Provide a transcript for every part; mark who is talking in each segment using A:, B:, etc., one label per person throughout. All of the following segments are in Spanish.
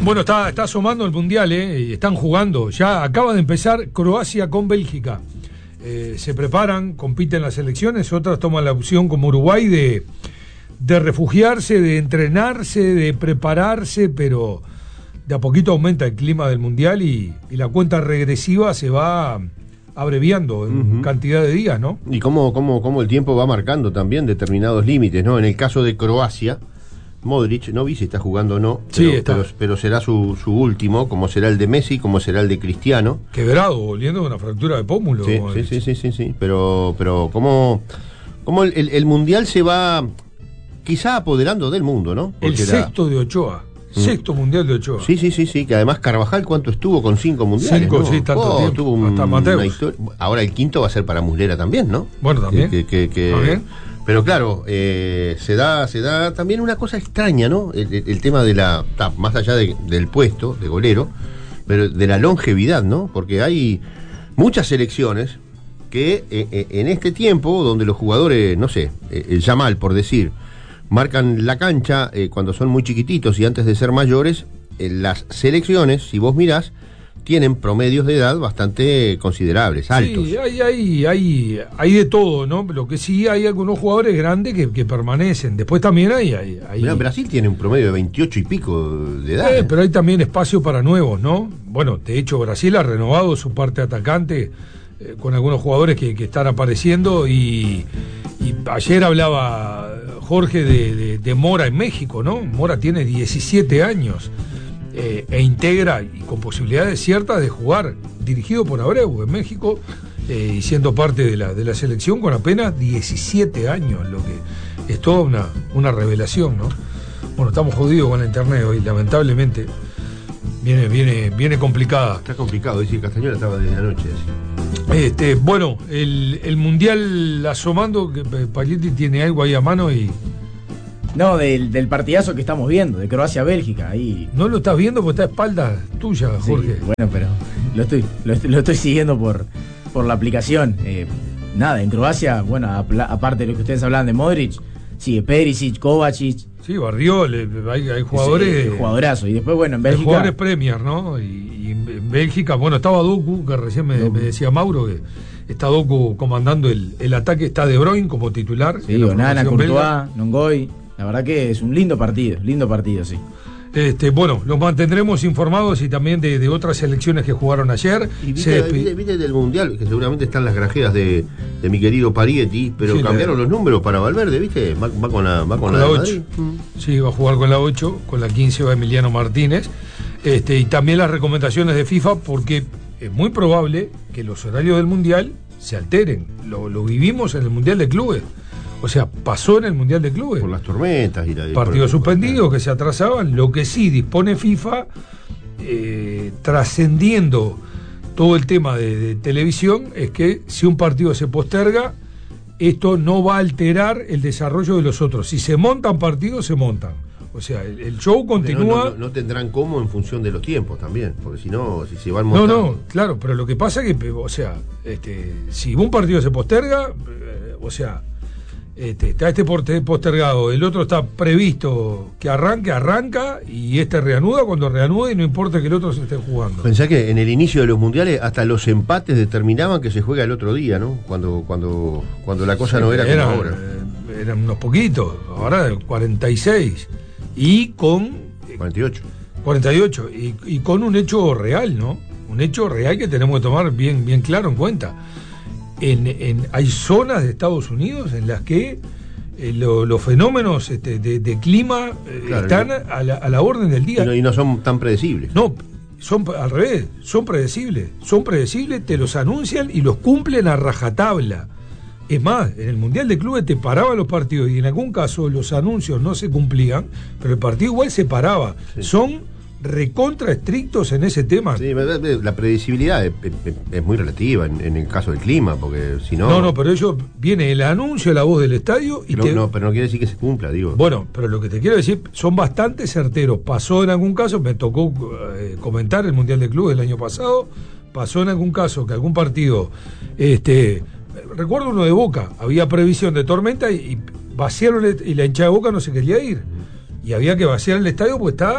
A: Bueno, está asomando el Mundial, y están jugando. Ya acaba de empezar Croacia con Bélgica. Se preparan, compiten las selecciones, otras toman la opción como Uruguay de refugiarse, de entrenarse, de prepararse, pero de a poquito aumenta el clima del Mundial y la cuenta regresiva se va abreviando en cantidad de días, ¿no?
B: Y cómo el tiempo va marcando también determinados límites, ¿no? En el caso de Croacia, Modric, no vi si está jugando o no, pero será su último, como será el de Messi, como será el de Cristiano.
A: Quebrado, volviendo de una fractura de pómulo.
B: Sí. Pero como el Mundial se va quizá apoderando del mundo, ¿no? Porque
A: el sexto de Ochoa. Sexto Mundial de Ochoa.
B: Sí, que además Carvajal, ¿cuánto estuvo con 5 mundiales?
A: 5,
B: ¿no?
A: sí, tanto tiempo.
B: Tuvo
A: hasta Mateus.
B: Ahora el quinto va a ser para Muslera también, ¿no?
A: Bueno, también.
B: ¿También? Pero claro, se da también una cosa extraña, ¿no? El tema de más allá del puesto de golero, pero de la longevidad, ¿no? Porque hay muchas selecciones que en este tiempo, donde los jugadores, no sé, el Yamal, por decir, marcan la cancha cuando son muy chiquititos y antes de ser mayores, las selecciones, si vos mirás, tienen promedios de edad bastante considerables, altos.
A: Sí, hay de todo, ¿no? Lo que sí hay algunos jugadores grandes que permanecen. Después también hay...
B: Mirá, Brasil tiene un promedio de 28 y pico de edad.
A: Pero hay también espacio para nuevos, ¿no? Bueno, de hecho Brasil ha renovado su parte atacante con algunos jugadores que están apareciendo y ayer hablaba Jorge de Mora en México, ¿no? Mora tiene 17 años. E integra y con posibilidades ciertas de jugar, dirigido por Abreu en México, y siendo parte de la selección con apenas 17 años, lo que es toda una revelación, ¿no? Bueno, estamos jodidos con la internet hoy, lamentablemente viene complicada.
B: Está complicado, dice Castañola estaba desde anoche así.
A: Bueno, el Mundial asomando, que Paglietti tiene algo ahí a mano y...
C: No, del partidazo que estamos viendo, de Croacia-Bélgica. Ahí.
A: No lo estás viendo porque está a espaldas tuya, Jorge.
C: Sí, bueno, pero lo estoy siguiendo por la aplicación. Nada, en Croacia, bueno, aparte de lo que ustedes hablaban de Modric, sigue Perisic, Kovacic.
A: Sí, Barriol, hay jugadores...
C: Sí, jugadorazo. Y después, bueno, en Bélgica...
A: Jugadores Premier, ¿no? Y en Bélgica, bueno, estaba Doku, que recién me decía Mauro, que está Doku comandando el ataque, está De Bruyne como titular.
C: Sí, Onana, Courtois, Nongoy... La verdad que es un lindo partido, sí.
A: Bueno, los mantendremos informados y también de otras selecciones que jugaron ayer.
B: Y viste del Mundial, que seguramente están las grajeas de mi querido Parietti, pero sí, cambiaron los números para Valverde, ¿viste? Va con la
A: 8. Sí, va a jugar con la 8, con la 15 va Emiliano Martínez. Y también las recomendaciones de FIFA, porque es muy probable que los horarios del Mundial se alteren. Lo vivimos en el Mundial de Clubes. O sea, pasó en el Mundial de Clubes.
B: Por las tormentas y
A: partidos suspendidos que se atrasaban. Lo que sí dispone FIFA, trascendiendo todo el tema de televisión, es que si un partido se posterga, esto no va a alterar el desarrollo de los otros. Si se montan partidos, se montan. O sea, el show continúa.
B: No tendrán cómo en función de los tiempos también, porque si no, si se van montando.
A: No, claro, pero lo que pasa es que, o sea, si un partido se posterga, o sea, está postergado, el otro está previsto que arranca y reanuda cuando reanuda y no importa que el otro se esté jugando.
B: Pensá que en el inicio de los mundiales hasta los empates determinaban que se juega el otro día, ¿no? Cuando la cosa no era como ahora.
A: Eran unos poquitos, ahora 46 y con 48 y con un hecho real, ¿no? Un hecho real que tenemos que tomar bien claro en cuenta. Hay zonas de Estados Unidos en las que los fenómenos de clima están a la orden del día.
B: Y no son tan predecibles.
A: No, son al revés, son predecibles, te los anuncian y los cumplen a rajatabla. Es más, en el Mundial de Clubes te paraban los partidos y en algún caso los anuncios no se cumplían, pero el partido igual se paraba. Sí. Son recontra estrictos en ese tema.
B: Sí, la predecibilidad es muy relativa en el caso del clima, porque si no...
A: No, pero viene el anuncio, la voz del estadio y
B: pero no quiere decir que se cumpla, digo.
A: Bueno, pero lo que te quiero decir, son bastante certeros. Pasó en algún caso, me tocó comentar el Mundial de Clubes el año pasado, pasó en algún caso que algún partido, recuerdo uno de Boca, había previsión de tormenta y vaciaron y la hinchada de Boca no se quería ir. Y había que vaciar el estadio porque estaba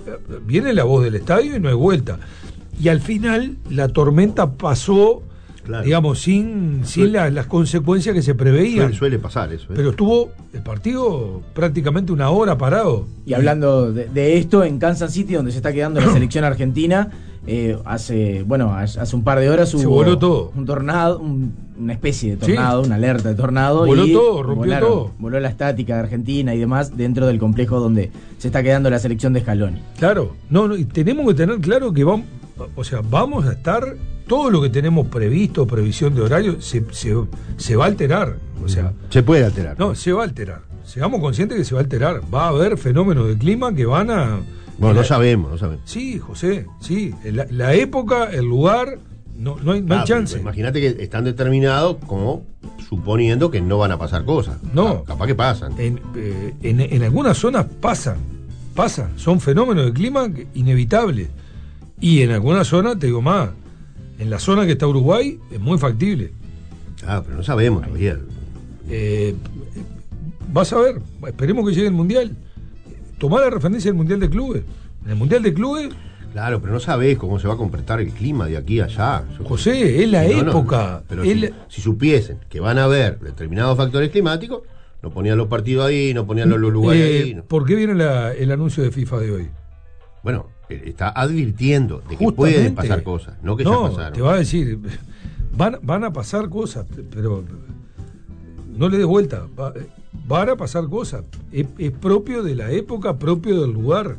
A: viene la voz del estadio y no hay vuelta. Y al final la tormenta pasó, claro, digamos, sin las consecuencias que se preveían.
B: Suele pasar eso.
A: Pero estuvo el partido prácticamente una hora parado.
C: Y hablando de esto, en Kansas City, donde se está quedando la selección argentina, hace un par de horas
A: se voló todo.
C: Un tornado, una especie de tornado, una alerta de tornado.
A: Voló todo, rompió todo.
C: Voló la estática de Argentina y demás dentro del complejo donde se está quedando la selección de Scaloni.
A: Claro, y tenemos que tener claro que vamos a estar, todo lo que tenemos previsto, previsión de horario, se va a alterar. O sea,
B: se puede alterar.
A: No, se va a alterar. Seamos conscientes que se va a alterar. Va a haber fenómenos de clima que van a...
B: Bueno, no sabemos.
A: Sí, José, sí. La época, el lugar, no hay chance.
B: Imagínate que están determinados como suponiendo que no van a pasar cosas.
A: No.
B: Capaz que pasan.
A: En algunas zonas pasan. Son fenómenos de clima inevitables. Y en algunas zonas, te digo más, en la zona que está Uruguay es muy factible.
B: Pero no sabemos todavía.
A: Vas a ver, esperemos que llegue el Mundial. Tomá la referencia del Mundial de Clubes. En el Mundial de Clubes...
B: Claro, pero no sabés cómo se va a comportar el clima de aquí a allá.
A: José, es la época.
B: Pero si supiesen que van a haber determinados factores climáticos, no ponían los partidos ahí, no ponían los lugares ahí.
A: ¿Por qué viene el anuncio de FIFA de hoy?
B: Bueno, está advirtiendo de que pueden pasar cosas, no que ya pasaron.
A: Te va a decir, van a pasar cosas, pero no le des vuelta. Van a pasar cosas. Es propio de la época, propio del lugar.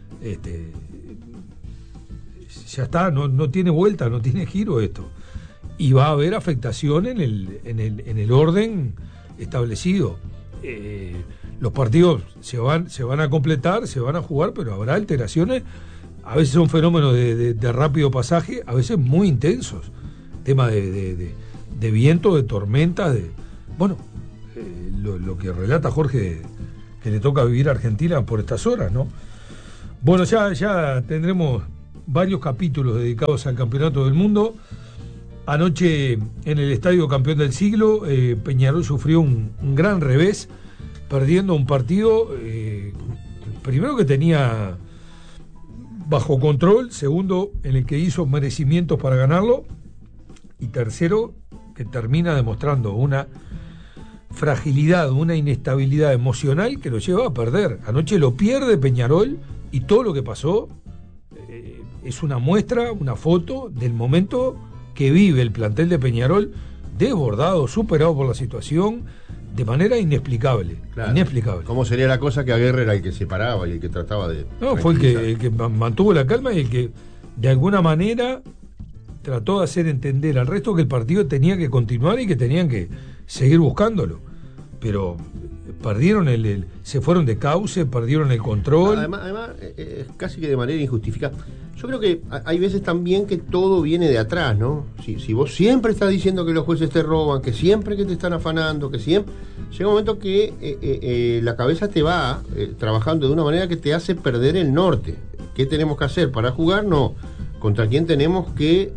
A: Ya está, no tiene vuelta, no tiene giro esto. Y va a haber afectación en el orden establecido. Los partidos se van a completar, se van a jugar, pero habrá alteraciones. A veces son fenómenos de rápido pasaje, a veces muy intensos. Tema de viento, de tormentas, lo que relata Jorge, que le toca vivir a Argentina por estas horas, ¿no? Bueno, ya tendremos varios capítulos dedicados al Campeonato del Mundo. Anoche en el Estadio Campeón del Siglo, Peñarol sufrió un gran revés, perdiendo un partido, primero que tenía bajo control, segundo en el que hizo merecimientos para ganarlo, y tercero que termina demostrando una fragilidad, una inestabilidad emocional que lo lleva a perder. Anoche lo pierde Peñarol y todo lo que pasó es una muestra, una foto del momento que vive el plantel de Peñarol, desbordado, superado por la situación, de manera inexplicable.
B: Claro.
A: Inexplicable.
B: ¿Cómo sería la cosa que Aguirre era el que se paraba y el que trataba de...
A: No, fue el que mantuvo la calma y el que de alguna manera trató de hacer entender al resto que el partido tenía que continuar y que tenían que seguir buscándolo. Pero perdieron se fueron de cauce, perdieron el control.
B: Además casi que de manera injustificada. Yo creo que hay veces también que todo viene de atrás, ¿no? Si vos siempre estás diciendo que los jueces te roban, que siempre que te están afanando, que siempre... Llega un momento que la cabeza te va trabajando de una manera que te hace perder el norte. ¿Qué tenemos que hacer para jugar? No. ¿Contra quién tenemos que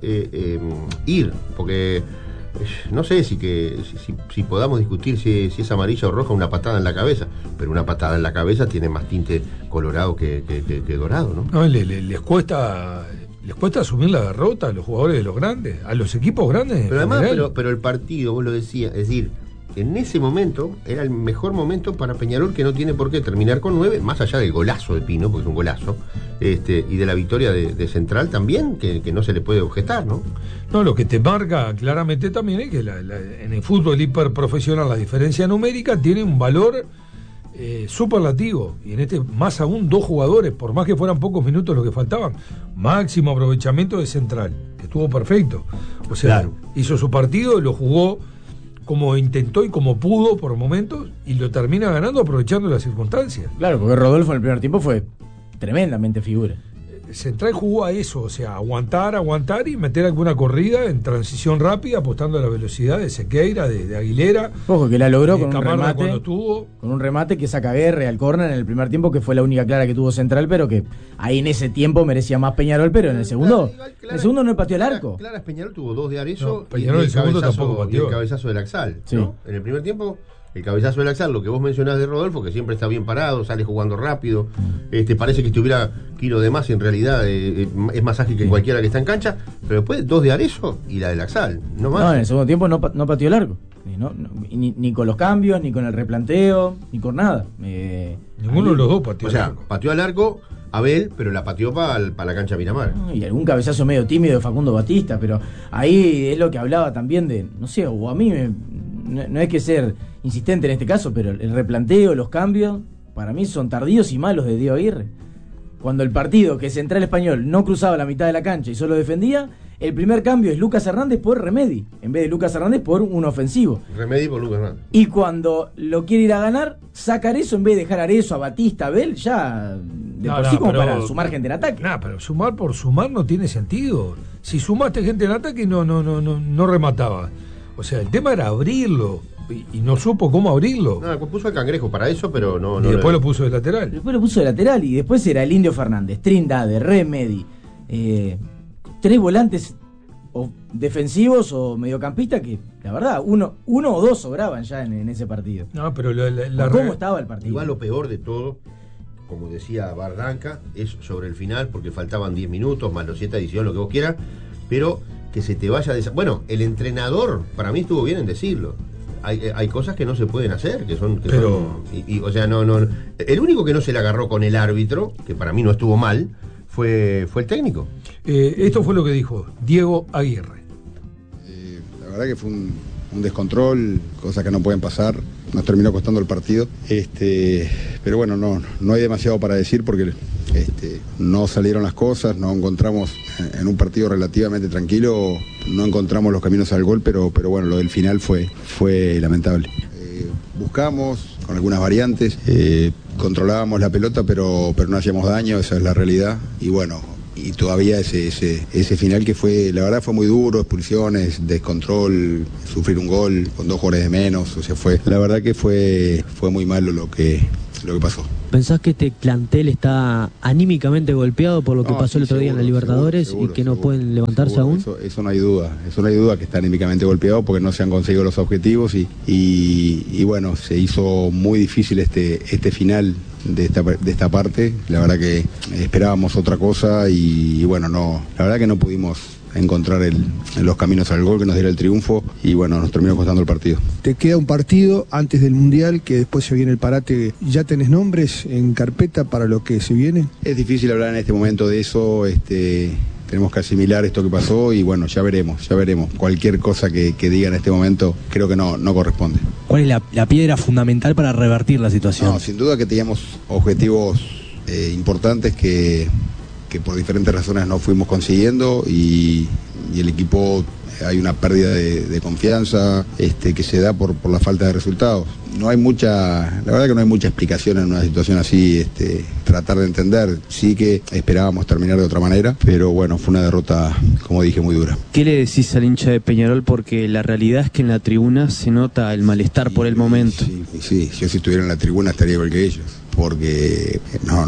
B: ir? Porque... No sé si podamos discutir si es amarilla o roja una patada en la cabeza, pero una patada en la cabeza tiene más tinte colorado que dorado, ¿no?
A: No, les cuesta asumir la derrota a los jugadores de los grandes, a los equipos grandes.
B: Pero además, pero el partido, vos lo decías, es decir, en ese momento era el mejor momento para Peñarol, que no tiene por qué terminar con 9, más allá del golazo de Pino, porque es un golazo, y de la victoria de Central también, que no se le puede objetar, ¿no?
A: No, lo que te marca claramente también es que en el fútbol hiperprofesional la diferencia numérica tiene un valor superlativo, y más aún 2 jugadores, por más que fueran pocos minutos los que faltaban, máximo aprovechamiento de Central, que estuvo perfecto, o sea, claro, hizo su partido, lo jugó como intentó y como pudo por momentos, y lo termina ganando aprovechando las circunstancias.
C: Claro, porque Rodolfo en el primer tiempo fue tremendamente figura.
A: Central jugó a eso, o sea, aguantar y meter alguna corrida en transición rápida, apostando a la velocidad de Sequeira, de Aguilera.
C: Ojo, que la logró con
A: un
C: remate que saca Guerre al córner en el primer tiempo, que fue la única clara que tuvo Central, pero que ahí en ese tiempo merecía más Peñarol, pero en el segundo, no pateó el arco.
B: Peñarol tuvo 2 de Arezzo,
A: Peñarol el segundo tampoco pateó.
B: El cabezazo del Axal,
C: sí,
B: ¿no? En el primer tiempo el cabezazo del Laxal, lo que vos mencionás de Rodolfo, que siempre está bien parado, sale jugando rápido, parece que estuviera kilo de más y en realidad es más ágil que cualquiera que está en cancha, pero después 2 de Arezzo y la del Laxal, no más.
C: No, en el segundo tiempo no pateó el arco. Ni con los cambios, ni con el replanteo, ni con nada.
A: Ninguno de los dos pateó.
B: O sea, pateó al arco Abel, pero la pateó para la cancha Miramar.
C: Y algún cabezazo medio tímido de Facundo Batista, pero ahí es lo que hablaba también de, no sé, o a mí no hay que ser insistente en este caso, pero el replanteo, los cambios, para mí son tardíos y malos de Diego Aguirre. Cuando el partido, que Central Español no cruzaba la mitad de la cancha y solo defendía, el primer cambio es Lucas Hernández por Remedi, en vez de Lucas Hernández por un ofensivo.
B: Remedi por Lucas Hernández.
C: Y cuando lo quiere ir a ganar, saca Arezzo en vez de dejar a Arezzo, a Batista, a Abel, ya de por sí como para sumar gente en ataque.
A: Pero sumar por sumar no tiene sentido. Si sumaste gente en ataque no remataba. O sea, el tema era abrirlo. Y no supo cómo abrirlo.
B: Puso al Cangrejo para eso, pero no.
A: Y después lo puso de lateral.
C: Después lo puso de lateral y después era el Indio Fernández, Trindade, Remedi, 3 volantes defensivos o mediocampistas que, la verdad, uno o dos sobraban ya en ese partido.
A: No, pero
C: ¿cómo estaba el partido?
B: Igual lo peor de todo, como decía Bardanca, es sobre el final, porque faltaban 10 minutos, más los 7 adicionales, lo que vos quieras, pero que se te vaya Bueno, el entrenador, para mí estuvo bien en decirlo. Hay cosas que no se pueden hacer, o sea, no. El único que no se le agarró con el árbitro, que para mí no estuvo mal, fue el técnico.
A: Esto fue lo que dijo Diego Aguirre.
D: La verdad que fue un descontrol, cosas que no pueden pasar. Nos terminó costando el partido. Pero bueno, no hay demasiado para decir porque no salieron las cosas, no encontramos en un partido relativamente tranquilo, no encontramos los caminos al gol, pero bueno, lo del final fue lamentable. Buscamos con algunas variantes, controlábamos la pelota, pero no hacíamos daño, esa es la realidad. Y bueno, y todavía ese final que fue, la verdad fue muy duro, expulsiones, descontrol, sufrir un gol con 2 jugadores de menos, o sea, la verdad que fue muy malo lo que pasó.
E: ¿Pensás que este plantel está anímicamente golpeado por lo que pasó el otro día en la Libertadores seguro, y que no pueden levantarse aún?
D: Eso no hay duda, que está anímicamente golpeado porque no se han conseguido los objetivos y bueno, se hizo muy difícil este final de esta parte. La verdad que esperábamos otra cosa y bueno, la verdad que no pudimos encontrar los caminos al gol que nos diera el triunfo y bueno, nos terminó costando el partido.
F: Te queda un partido antes del Mundial, que después se viene el parate. ¿Ya tenés nombres en carpeta para lo que se viene?
D: Es difícil hablar en este momento de eso, tenemos que asimilar esto que pasó y bueno, ya veremos. Cualquier cosa que diga en este momento creo que no corresponde.
E: ¿Cuál es la piedra fundamental para revertir la situación?
D: No, sin duda que teníamos objetivos importantes que por diferentes razones no fuimos consiguiendo y el equipo hay una pérdida de confianza que se da por la falta de resultados. La verdad que no hay mucha explicación en una situación así, tratar de entender. Sí que esperábamos terminar de otra manera, pero bueno, fue una derrota, como dije, muy dura.
E: ¿Qué le decís al hincha de Peñarol? Porque la realidad es que en la tribuna se nota el malestar por el momento.
D: Sí, yo si estuviera en la tribuna estaría igual que ellos, porque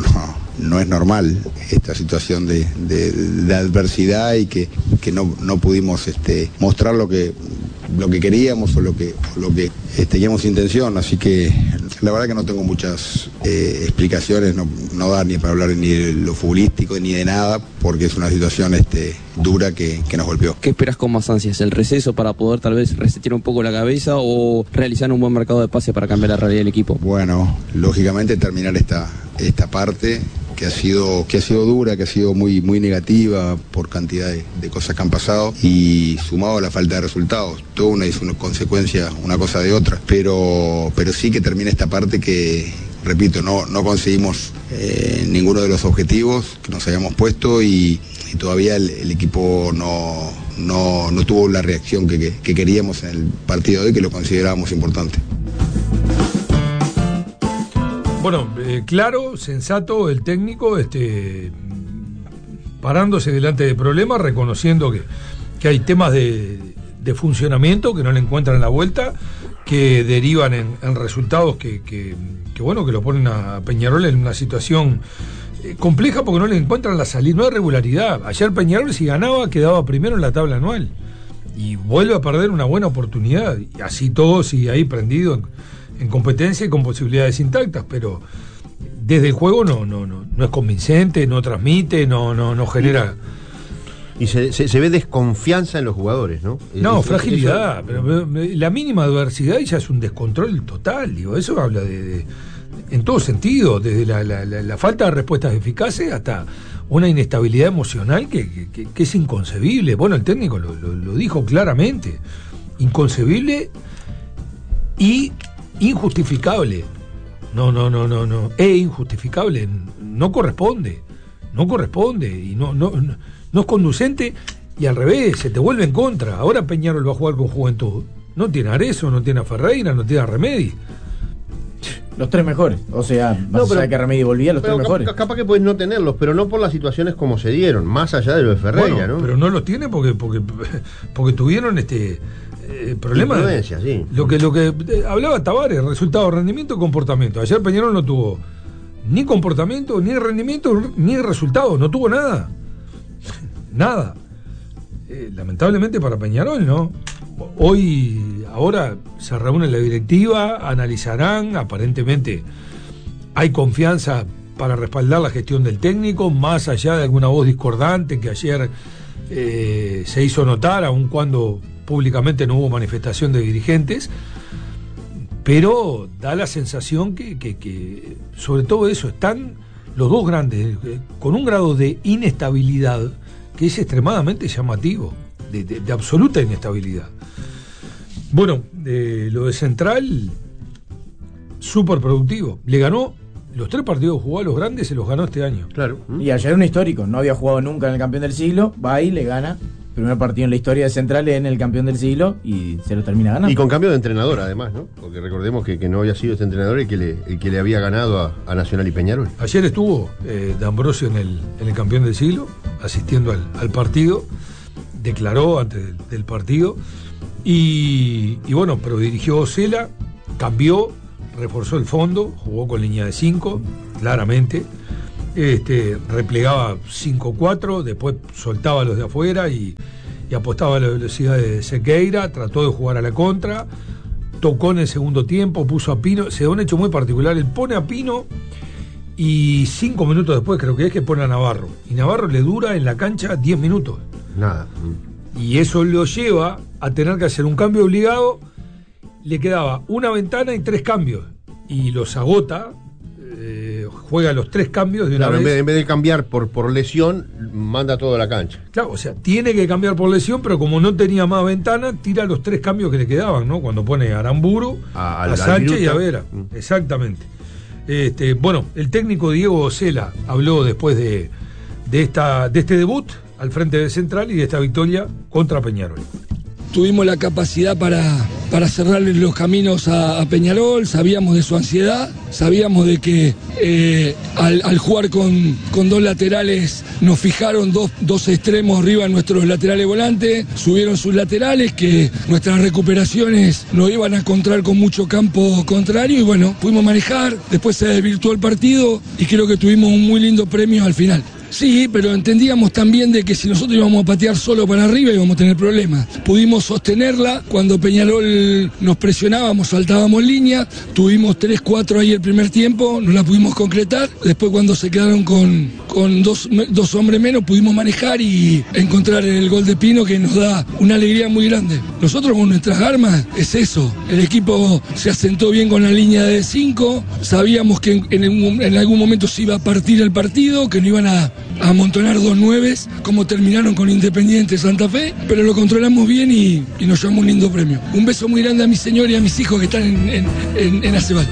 D: no es normal esta situación de adversidad y que no pudimos mostrar lo que queríamos o lo que teníamos intención, así que la verdad que no tengo muchas explicaciones, no da ni para hablar ni de lo futbolístico ni de nada, porque es una situación dura que nos golpeó.
G: ¿Qué esperas con más ansias? ¿El receso para poder tal vez resetear un poco la cabeza o realizar un buen mercado de pase para cambiar la realidad del equipo?
D: Bueno, lógicamente terminar esta parte que ha sido dura, que ha sido muy, muy negativa por cantidad de cosas que han pasado y sumado a la falta de resultados. Todo es una consecuencia, una cosa de otra, pero sí que termina esta parte que, repito, no conseguimos ninguno de los objetivos que nos habíamos puesto y todavía el equipo no tuvo la reacción que queríamos en el partido de hoy, que lo considerábamos importante.
A: Bueno, claro, sensato el técnico, parándose delante de problemas, reconociendo que hay temas de funcionamiento que no le encuentran la vuelta, que derivan en resultados que lo ponen a Peñarol en una situación compleja porque no le encuentran la salida, no hay regularidad. Ayer Peñarol, si ganaba, quedaba primero en la tabla anual y vuelve a perder una buena oportunidad, y así todo sigue ahí prendido en competencia y con posibilidades intactas, pero desde el juego no es convincente, no transmite, no genera.
B: Y se ve desconfianza en los jugadores, ¿no?
A: No, fragilidad, pero la mínima adversidad ya es un descontrol total, digo, eso habla de en todo sentido, desde la falta de respuestas eficaces hasta una inestabilidad emocional que es inconcebible. Bueno, el técnico lo dijo claramente, inconcebible y injustificable. No, injustificable, no corresponde y no es conducente, y al revés, se te vuelve en contra. Ahora Peñarol va a jugar con Juventud, no tiene a Arezzo, no tiene a Ferreira, no tiene a Remedi.
C: Los tres mejores, o sea, más allá de que Remedi volvía, los tres mejores.
B: Capaz que puedes no tenerlos, pero no por las situaciones como se dieron, más allá de lo de Ferreira, ¿no?
A: Pero no los tiene porque tuvieron problemas.
B: Sí.
A: Lo que hablaba Tavares, resultado, rendimiento, comportamiento. Ayer Peñarol no tuvo ni comportamiento, ni rendimiento, ni resultado, no tuvo nada. Nada. Lamentablemente para Peñarol, ¿no? Ahora se reúne la directiva, analizarán, aparentemente hay confianza para respaldar la gestión del técnico, más allá de alguna voz discordante que ayer se hizo notar, aun cuando públicamente no hubo manifestación de dirigentes, pero da la sensación que sobre todo eso, están los dos grandes con un grado de inestabilidad que es extremadamente llamativo, de absoluta inestabilidad. Bueno, lo de Central, súper productivo. Le ganó los 3 partidos que jugó a los grandes, se los ganó este año.
B: Claro.
C: Y ayer un histórico, no había jugado nunca en el campeón del siglo, va y le gana. Primer partido en la historia de Central en el campeón del siglo y se lo termina ganando.
B: Y con cambio de entrenador, además, ¿no? Porque recordemos que no había sido este entrenador el que le había ganado a Nacional y Peñarol.
A: Ayer estuvo D'Ambrosio en el campeón del siglo, asistiendo al partido, declaró antes del partido, y bueno, pero dirigió Ocela, cambió, reforzó el fondo, jugó con línea de 5, claramente. Replegaba 5-4, después soltaba a los de afuera y apostaba a la velocidad de Sequeira, trató de jugar a la contra, tocó en el segundo tiempo, puso a Pino, se da un hecho muy particular, él pone a Pino y 5 minutos después creo que pone a Navarro, y Navarro le dura en la cancha 10 minutos.
B: Nada.
A: Y eso lo lleva a tener que hacer un cambio obligado, le quedaba una ventana y 3 cambios, y los agota. Juega los 3 cambios de una vez.
B: En vez de cambiar por lesión, manda todo a la cancha.
A: Claro, o sea, tiene que cambiar por lesión, pero como no tenía más ventana, tira los 3 cambios que le quedaban, ¿no? Cuando pone a Aramburu, a Sánchez y a Vera. Exactamente. Bueno, el técnico Diego Ocela habló después de este debut al frente de Central y de esta victoria contra Peñarol.
H: Tuvimos la capacidad para cerrarle los caminos a Peñarol, sabíamos de su ansiedad, sabíamos de que al jugar con 2 laterales nos fijaron dos extremos arriba en nuestros laterales volantes, subieron sus laterales, que nuestras recuperaciones nos iban a encontrar con mucho campo contrario y bueno, pudimos manejar, después se desvirtuó el partido y creo que tuvimos un muy lindo premio al final. Sí, pero entendíamos también de que si nosotros íbamos a patear solo para arriba íbamos a tener problemas. Pudimos sostenerla, cuando Peñarol nos presionábamos, saltábamos línea, tuvimos 3-4 ahí el primer tiempo, no la pudimos concretar, después cuando se quedaron con dos hombres menos pudimos manejar y encontrar el gol de Pino que nos da una alegría muy grande. Nosotros con nuestras armas es eso, el equipo se asentó bien con la línea de 5, sabíamos que en algún momento se iba a partir el partido, que no iban a amontonar 2 9s, como terminaron con Independiente Santa Fe, pero lo controlamos bien y nos llamó un lindo premio. Un beso muy grande a mi señor y a mis hijos que están en Acebal.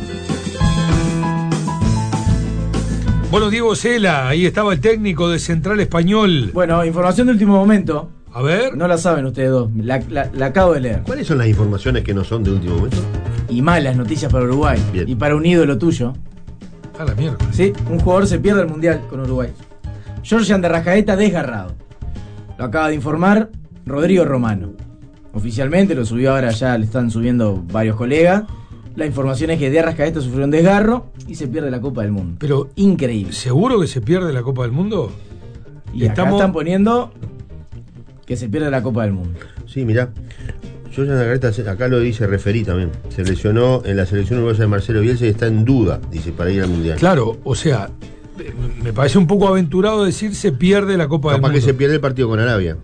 A: Bueno, Diego Ocela, ahí estaba el técnico de Central Español.
C: Bueno, información de último momento.
A: A ver.
C: No la saben ustedes dos, la acabo de leer.
B: ¿Cuáles son las informaciones que no son de último momento?
C: Y malas noticias para Uruguay. Bien. Y para un ídolo tuyo.
A: A la mierda.
C: Sí, un jugador se pierde el Mundial con Uruguay. Georgian de Arrascaeta desgarrado. Lo acaba de informar Rodrigo Romano. Oficialmente lo subió ahora, ya le están subiendo varios colegas. La información es que de Arrascaeta sufrió un desgarro y se pierde la Copa del Mundo.
A: Pero
C: increíble.
A: ¿Seguro que se pierde la Copa del Mundo?
C: Y acá están poniendo que se pierde la Copa del Mundo.
B: Sí, mirá. Johan Arrascaeta, acá lo dice, referí también. Se lesionó en la selección uruguaya de Marcelo Bielsa y está en duda, dice, para ir al Mundial.
A: Claro, o sea, me parece un poco aventurado decir se pierde la Copa del Mundo.
B: Capaz que se pierde el partido con Arabia.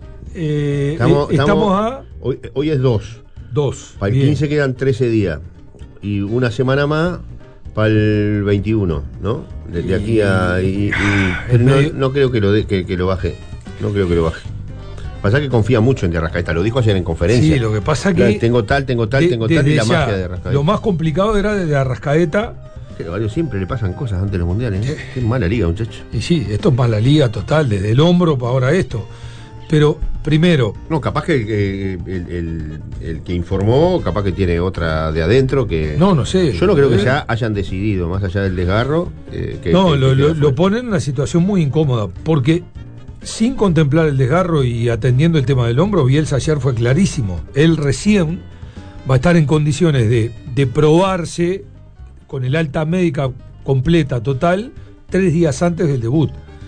B: Hoy es 2. Para el 15 quedan 13 días. Y una semana más para el 21, ¿no? Desde aquí a... no creo que lo baje. No creo que lo baje. Pasa que confía mucho en De Arrascaeta, lo dijo ayer en conferencia.
A: Sí, lo que pasa que...
B: Tengo tal, y la magia de Arrascaeta.
A: Lo más complicado era de Arrascaeta.
B: Pero a varios siempre le pasan cosas antes de los mundiales, ¿eh? Qué mala liga, muchacho.
A: Y sí, esto es mala liga total, desde el hombro para ahora esto. Pero, primero...
B: No, capaz que el que informó, capaz que tiene otra de adentro que...
A: No sé.
B: Yo no creo que ya hayan decidido, más allá del desgarro...
A: lo ponen en una situación muy incómoda, porque... Sin contemplar el desgarro y atendiendo el tema del hombro, Bielsa ayer fue clarísimo. Él recién va a estar en condiciones de probarse con el alta médica completa, total, 3 días antes del debut.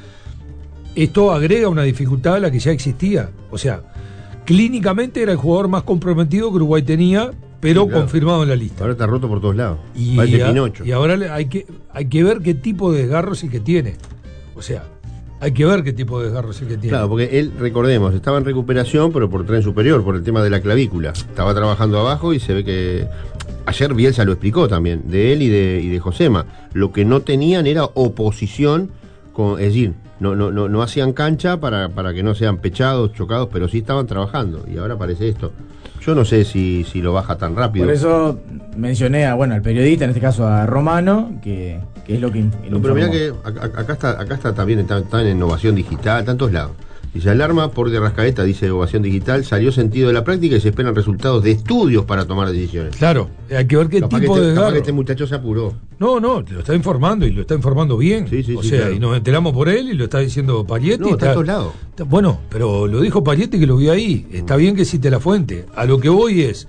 A: Esto agrega una dificultad a la que ya existía. O sea, clínicamente era el jugador más comprometido que Uruguay tenía, pero sí, claro, confirmado en la lista.
B: Ahora está roto por todos lados.
A: Y ahora hay que ver qué tipo de desgarro es el que tiene. O sea... Hay que ver qué tipo de desgarro es el que tiene.
B: Claro, porque él, recordemos, estaba en recuperación, pero por tren superior, por el tema de la clavícula. Estaba trabajando abajo y se ve que... Ayer Bielsa lo explicó también, de él y de Josema. Lo que no tenían era oposición, es decir, no hacían cancha para que no sean pechados, chocados, pero sí estaban trabajando. Y ahora aparece esto. Yo no sé si lo baja tan rápido.
C: Por eso mencioné al periodista, en este caso a Romano, que es lo que
B: no, pero mirá que acá está también, está en innovación digital, tantos lados. Dice, alarma por De Arrascaeta, dice Ovación Digital, salió sentido de la práctica y se esperan resultados de estudios para tomar decisiones.
A: Claro, hay que ver qué tipo de desgarro.
B: Capaz que este muchacho se apuró.
A: No, lo está informando y lo está informando bien.
B: Sí,
A: claro. Y nos enteramos por él y lo está diciendo Parietti.
B: No, está a todos lados.
A: Bueno, pero lo dijo Parietti que lo vi ahí. Está bien que cite la fuente. A lo que voy es,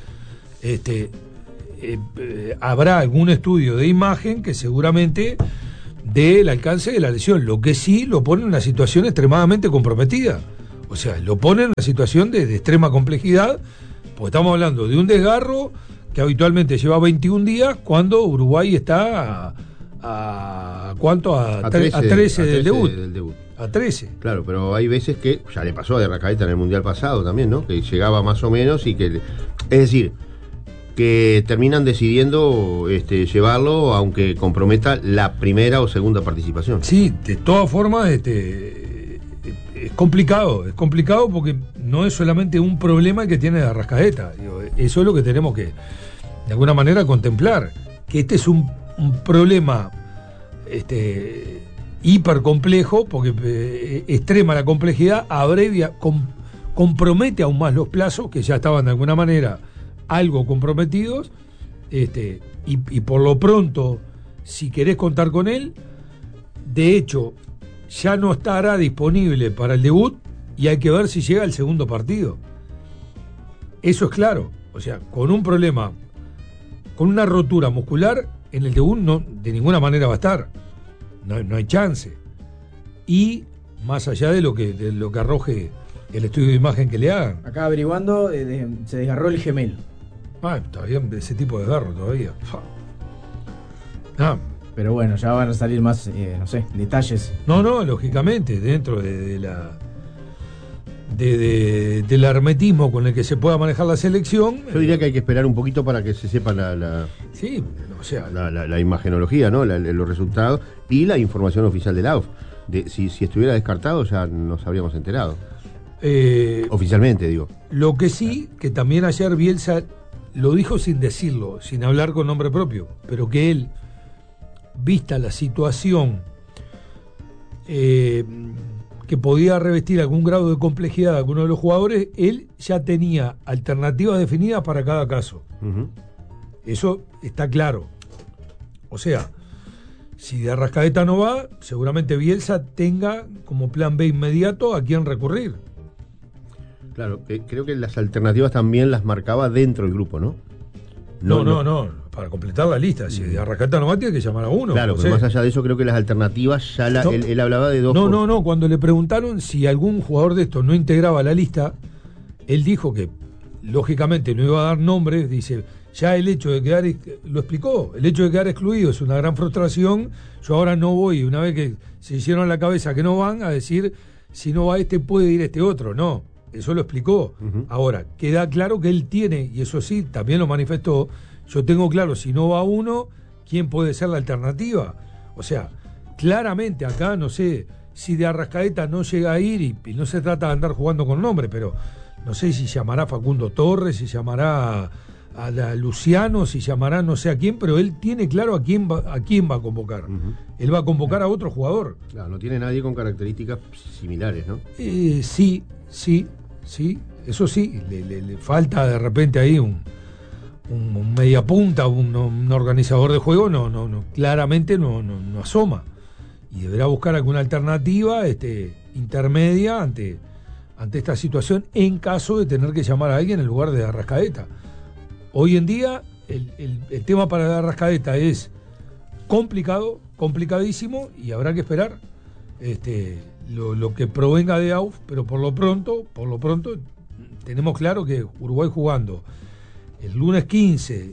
A: habrá algún estudio de imagen que seguramente del alcance de la lesión, lo que sí lo pone en una situación extremadamente comprometida. O sea, lo pone en una situación de extrema complejidad, porque estamos hablando de un desgarro que habitualmente lleva 21 días, cuando Uruguay está a 13 del debut. A 13.
B: Claro, pero hay veces que, ya le pasó a De Arrascaeta en el Mundial pasado también, ¿no? Que llegaba más o menos y que... Es decir... que terminan decidiendo llevarlo, aunque comprometa la primera o segunda participación.
A: Sí, de todas formas es complicado porque no es solamente un problema que tiene De Arrascaeta. Eso es lo que tenemos que, de alguna manera, contemplar, que este es un problema hiper complejo, porque extrema la complejidad, abrevia, compromete aún más los plazos, que ya estaban de alguna manera algo comprometidos, y por lo pronto, si querés contar con él, de hecho ya no estará disponible para el debut y hay que ver si llega el segundo partido. Eso es claro. O sea, con un problema, con una rotura muscular, en el debut no, de ninguna manera va a estar. No hay chance. Y más allá de lo que arroje el estudio de imagen que le hagan.
C: Acá averiguando, se desgarró el gemelo.
A: Está bien, ese tipo de desgarro todavía.
C: Pero bueno, ya van a salir más, detalles.
A: No, lógicamente, dentro de la del hermetismo con el que se pueda manejar la selección.
B: Yo diría que hay que esperar un poquito para que se sepa la imagenología, ¿no? Los resultados y la información oficial de la AUF. Si estuviera descartado ya nos habríamos enterado. Oficialmente, digo.
A: Lo que sí, que también ayer Bielsa lo dijo sin decirlo, sin hablar con nombre propio, pero que él, vista la situación que podía revestir algún grado de complejidad de alguno de los jugadores, él ya tenía alternativas definidas para cada caso. Uh-huh. Eso está claro. O sea, si De Arrascaeta no va, seguramente Bielsa tenga como plan B inmediato a quién recurrir.
B: Claro, creo que las alternativas también las marcaba dentro del grupo, ¿no?
A: No, para completar la lista. Si De Arrascaeta no va, tiene que llamar a uno.
B: Claro, pero más allá de eso, creo que las alternativas ya él hablaba de dos.
A: No, cuando le preguntaron si algún jugador de estos no integraba la lista, él dijo que lógicamente no iba a dar nombres, dice, ya el hecho de quedar, lo explicó, el hecho de quedar excluido es una gran frustración, yo ahora no voy, una vez que se hicieron la cabeza que no van, a decir, si no va este puede ir este otro, no, eso lo explicó. Ahora, queda claro que él tiene, y eso sí, también lo manifestó, yo tengo claro, si no va uno, ¿quién puede ser la alternativa? O sea, claramente acá, no sé, si de Arrascaeta no llega a ir, y no se trata de andar jugando con nombre, pero no sé si llamará a Facundo Torres, si llamará a Luciano, si llamará no sé a quién, pero él tiene claro a quién va a convocar. Él va a convocar a otro jugador.
B: Claro, no tiene nadie con características similares, ¿no?
A: Sí, eso sí, le falta de repente ahí un media punta, un organizador de juego, claramente no asoma. Y deberá buscar alguna alternativa intermedia ante esta situación, en caso de tener que llamar a alguien en lugar de Arrascaeta. Hoy en día el tema para Arrascaeta es complicadísimo, y habrá que esperar lo que provenga de AUF, pero por lo pronto tenemos claro que Uruguay jugando el lunes 15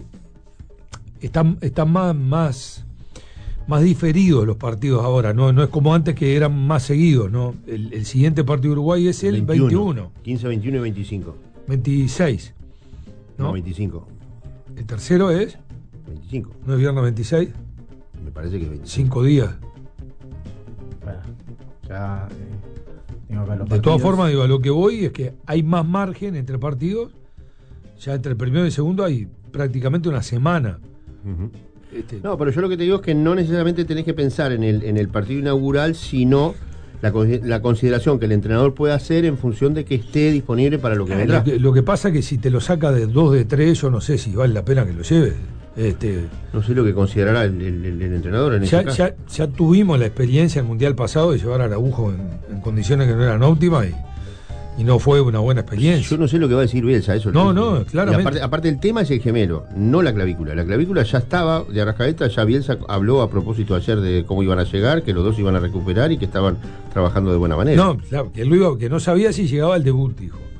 A: están más diferidos los partidos ahora, no es como antes que eran más seguidos, ¿no? El siguiente partido de Uruguay es el 21.
B: 15, 21 y 25.
A: 26. ¿No?
B: 25.
A: El tercero es
B: 25.
A: ¿No es viernes 26?
B: Me parece que es 25.
A: 5 días.
C: Bueno, ya tengo acá los
A: de todas formas, digo, a lo que voy es que hay más margen entre partidos. Ya entre el primero y el segundo hay prácticamente una semana.
B: No, pero yo lo que te digo es que no necesariamente tenés que pensar en el partido inaugural, sino la consideración que el entrenador puede hacer en función de que esté disponible para lo que vendrá.
A: Lo que pasa es que si te lo saca de 2 de 3, yo no sé si vale la pena que lo lleves.
B: No sé lo que considerará el entrenador en ese caso.
A: Ya tuvimos la experiencia en el Mundial pasado de llevar a Araujo en condiciones que no eran óptimas y no fue una buena experiencia.
B: Yo no sé lo que va a decir Bielsa, eso.
A: No, claramente.
B: Aparte el tema es el gemelo, no la clavícula. La clavícula ya estaba de Arrascaeta, ya Bielsa habló a propósito ayer de cómo iban a llegar, que los dos iban a recuperar y que estaban trabajando de buena manera.
A: No, claro, que no sabía si llegaba al debut, dijo.